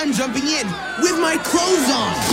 I'm jumping in with my clothes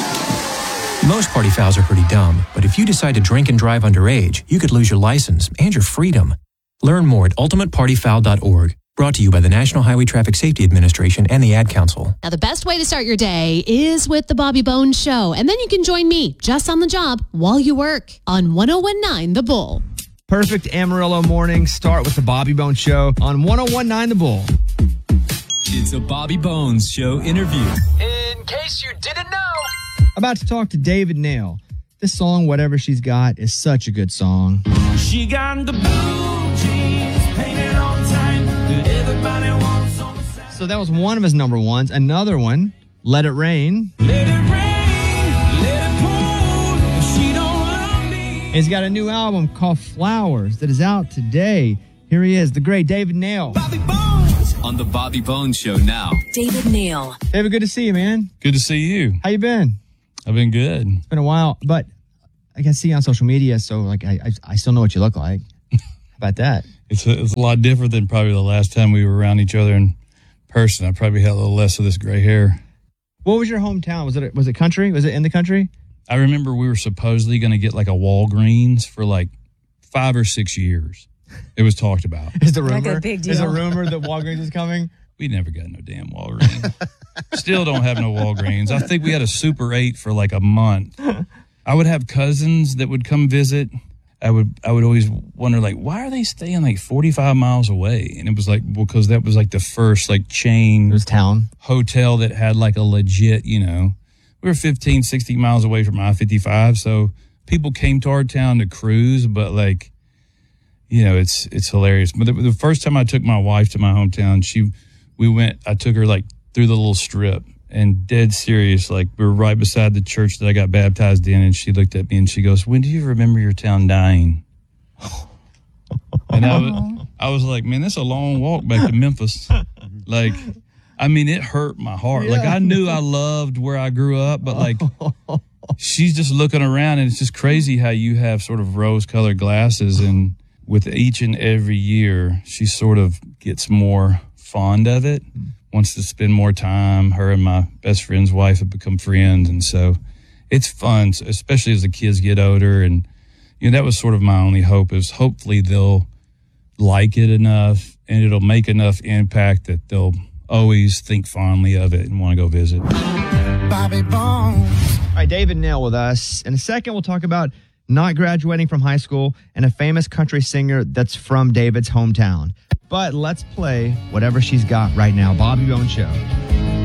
on. Most party fouls are pretty dumb, but if you decide to drink and drive underage, you could lose your license and your freedom. Learn more at ultimatepartyfoul.org. Brought to you by the National Highway Traffic Safety Administration and the Ad Council. Now, the best way to start your day is with the Bobby Bones Show. And then you can join me just on the job while you work on 1019 The Bull. Perfect Amarillo morning. Start with the Bobby Bones Show on 1019 The Bull. It's a Bobby Bones Show interview. In case you didn't know. About to talk to David Nail. This song, Whatever She's Got, is such a good song. She got the blue jeans painted on tight that everybody wants on the side. So that was one of his number ones. Another one, Let It Rain. Let it rain, let it pour, she don't love me. He's got a new album called Flowers that is out today. Here he is, the great David Nail. Bobby Bones. On the Bobby Bones Show now. David Nail. David, good to see you, man. Good to see you. How you been? I've been good. It's been a while, but I can see you on social media, so like I still know what you look like. How about that? It's a lot different than probably the last time we were around each other in person. I probably had a little less of this gray hair. What was your hometown? Was it country? Was it in the country? I remember we were supposedly going to get like a Walgreens for like 5 or 6 years. It was talked about. Is the rumor? Like a big deal. Is a rumor that Walgreens is coming? We never got no damn Walgreens. Still don't have no Walgreens. I think we had a Super 8 for like a month. I would have cousins that would come visit. I would always wonder, like, why are they staying like 45 miles away? And it was like, well, because that was like the first like chain town hotel that had like a legit, we were 15, 16 miles away from I-55. So people came to our town to cruise, but like, it's hilarious. But the first time I took my wife to my hometown, I took her like through the little strip, and dead serious, like we were right beside the church that I got baptized in, and she looked at me and she goes, "When do you remember your town dying?" And I was like, man, that's a long walk back to Memphis. Like, I mean, it hurt my heart. Yeah. Like, I knew I loved where I grew up, but like, she's just looking around, and it's just crazy how you have sort of rose-colored glasses, and with each and every year, she sort of gets more fond of it, wants to spend more time. Her and my best friend's wife have become friends, and so it's fun, especially as the kids get older. And that was sort of my only hope, is hopefully they'll like it enough and it'll make enough impact that they'll always think fondly of it and want to go visit. Bobby Bones. All right, David Nail with us. In a second, we'll talk about not graduating from high school and a famous country singer that's from David's hometown. But let's play Whatever She's Got right now. Bobby Bones Show.